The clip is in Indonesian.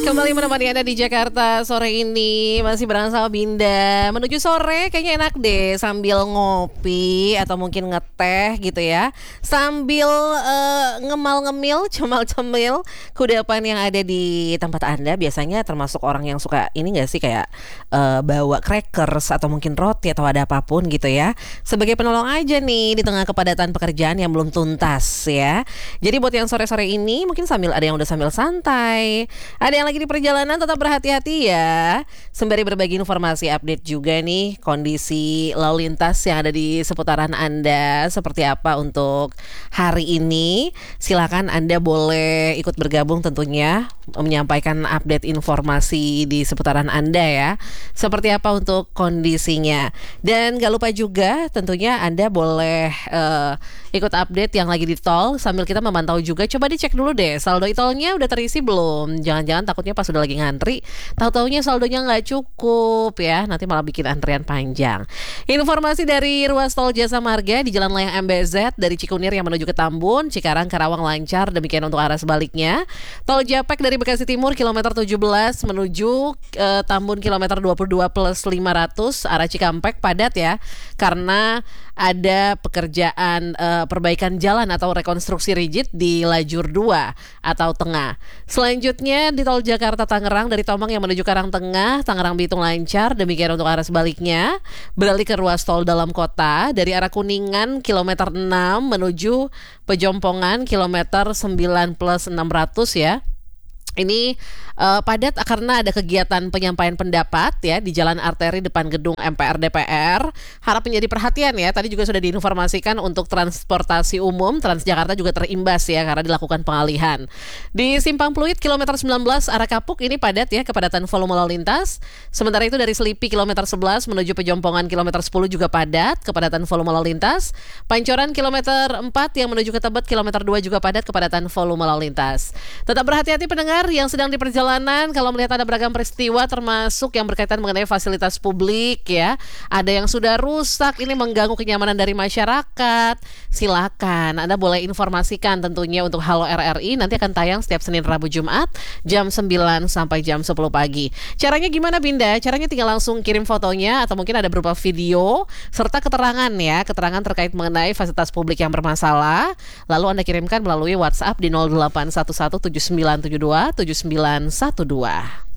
Kembali menemani Anda di Jakarta sore ini. Masih bareng sama Binda. Menuju sore kayaknya enak deh sambil ngopi atau mungkin ngeteh gitu ya, sambil ngemal-ngemil, cemil-cemil kudapan yang ada di tempat Anda. Biasanya termasuk orang yang suka ini gak sih, kayak bawa crackers atau mungkin roti atau ada apapun gitu ya, sebagai penolong aja nih di tengah kepadatan pekerjaan yang belum tuntas ya. Jadi buat yang sore-sore ini mungkin sambil ada yang udah sambil santai, ada yang lagi di perjalanan, tetap berhati-hati ya. Sembari berbagi informasi update juga nih kondisi lalu lintas yang ada di seputaran Anda seperti apa untuk hari ini. Silakan Anda boleh ikut bergabung tentunya, menyampaikan update informasi di seputaran Anda ya, seperti apa untuk kondisinya. Dan gak lupa juga tentunya Anda boleh ikut update yang lagi di tol sambil kita memantau juga. Coba dicek dulu deh saldo e-tolnya udah terisi belum. Jangan-jangan takutnya pas udah lagi ngantri, tahu-taunya saldonya nggak cukup ya, nanti malah bikin antrian panjang. Informasi dari ruas tol Jasa Marga di Jalan Layang MBZ dari Cikunir yang menuju ke Tambun, Cikarang, Karawang lancar, demikian untuk arah sebaliknya. Tol Japek dari Bekasi Timur kilometer 17 menuju Tambun kilometer 22 plus 500 arah Cikampek padat ya, karena ada pekerjaan perbaikan jalan atau rekonstruksi rigid di lajur 2 atau tengah. Selanjutnya di tol Jakarta Tangerang dari Tomang yang menuju Karang Tengah, Tangerang Bitung lancar, demikian untuk arah sebaliknya. Beralih ke ruas tol dalam kota dari arah Kuningan kilometer 6 menuju Pejompongan kilometer 9 plus 600 ya. Ini padat karena ada kegiatan penyampaian pendapat ya di jalan arteri depan gedung MPR DPR. Harap menjadi perhatian ya. Tadi juga sudah diinformasikan untuk transportasi umum Transjakarta juga terimbas ya karena dilakukan pengalihan. Di Simpang Pluit kilometer 19 arah Kapuk ini padat ya, kepadatan volume lalu lintas. Sementara itu dari Selipi kilometer 11 menuju Pejompongan kilometer 10 juga padat, kepadatan volume lalu lintas. Pancoran kilometer 4 yang menuju ke Tebet kilometer 2 juga padat, kepadatan volume lalu lintas. Tetap berhati-hati pendengar yang sedang di perjalanan kalau melihat ada beragam peristiwa termasuk yang berkaitan mengenai fasilitas publik ya. Ada yang sudah rusak, ini mengganggu kenyamanan dari masyarakat. Silakan Anda boleh informasikan tentunya untuk Halo RRI, nanti akan tayang setiap Senin, Rabu, Jumat jam 9 sampai jam 10 pagi. Caranya gimana Binda? Caranya tinggal langsung kirim fotonya atau mungkin ada berupa video serta keterangan ya, keterangan terkait mengenai fasilitas publik yang bermasalah. Lalu Anda kirimkan melalui WhatsApp di 08117972 7912.